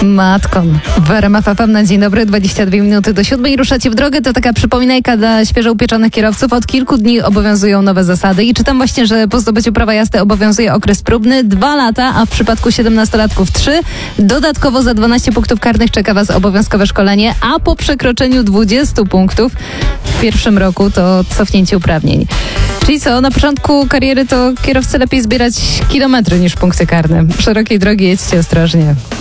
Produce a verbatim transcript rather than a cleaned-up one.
Matką. W R M F F M na dzień dobry, dwadzieścia dwie minuty do siódmej. Ruszacie w drogę, to taka przypominajka dla świeżo upieczonych kierowców. Od kilku dni obowiązują nowe zasady i czytam właśnie, że po zdobyciu prawa jazdy obowiązuje okres próbny dwa lata, a w przypadku siedemnastolatków trzy. Dodatkowo za dwanaście punktów karnych czeka Was obowiązkowe szkolenie, a po przekroczeniu dwudziestu punktów w pierwszym roku to cofnięcie uprawnień. Czyli co, na początku kariery to kierowcy lepiej zbierać kilometry niż punkty karne. Szerokiej drogi jedźcie ostrożnie.